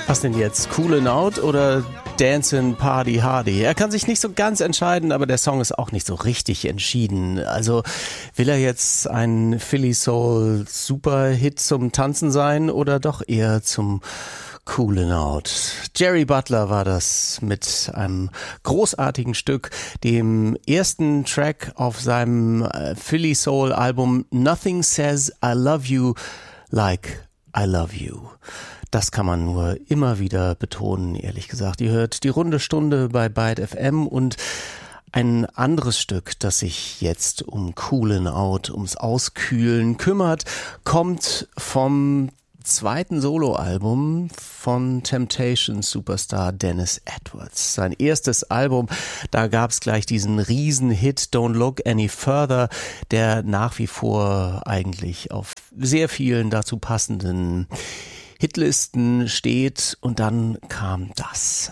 Was denn jetzt? Coolin' Out oder Dancin' Party Hardy? Er kann sich nicht so ganz entscheiden, aber der Song ist auch nicht so richtig entschieden. Also will er jetzt ein Philly Soul Superhit zum Tanzen sein oder doch eher zum Coolin' Out? Jerry Butler war das mit einem großartigen Stück, dem ersten Track auf seinem Philly Soul Album Nothing Says I Love You Like I Love You. Das kann man nur immer wieder betonen, ehrlich gesagt. Ihr hört die runde Stunde bei Byte FM und ein anderes Stück, das sich jetzt um Coolin' Out, ums Auskühlen kümmert, kommt vom zweiten Soloalbum von Temptations Superstar Dennis Edwards. Sein erstes Album, da gab's gleich diesen Riesenhit Don't Look Any Further, der nach wie vor eigentlich auf sehr vielen dazu passenden Hitlisten steht, und dann kam das.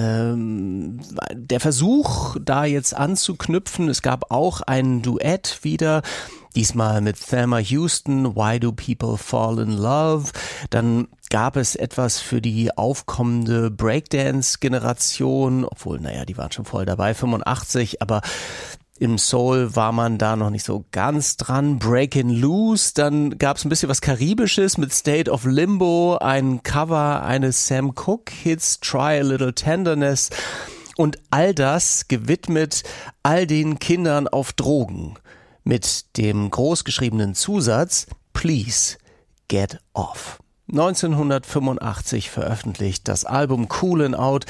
Der Versuch, da jetzt anzuknüpfen. Es gab auch ein Duett wieder, diesmal mit Thelma Houston, Why Do People Fall in Love? Dann gab es etwas für die aufkommende Breakdance-Generation, obwohl, die waren schon voll dabei, 85, aber im Soul war man da noch nicht so ganz dran. Breakin' Loose, dann gab es ein bisschen was Karibisches mit State of Limbo, ein Cover eines Sam Cooke Hits, Try a Little Tenderness, und all das gewidmet all den Kindern auf Drogen mit dem großgeschriebenen Zusatz Please Get Off. 1985 veröffentlicht das Album Coolin' Out.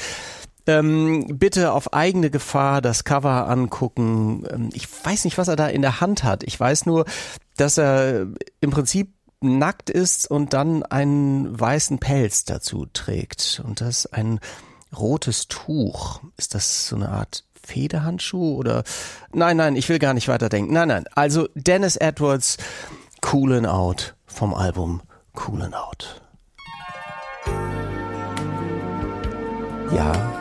Bitte auf eigene Gefahr das Cover angucken. Ich weiß nicht, was er da in der Hand hat. Ich weiß nur, dass er im Prinzip nackt ist und dann einen weißen Pelz dazu trägt. Und das ist ein rotes Tuch. Ist das so eine Art Federhandschuh oder? Nein, ich will gar nicht weiterdenken. Nein. Also Dennis Edwards, Coolin' Out vom Album Coolin' Out. Ja.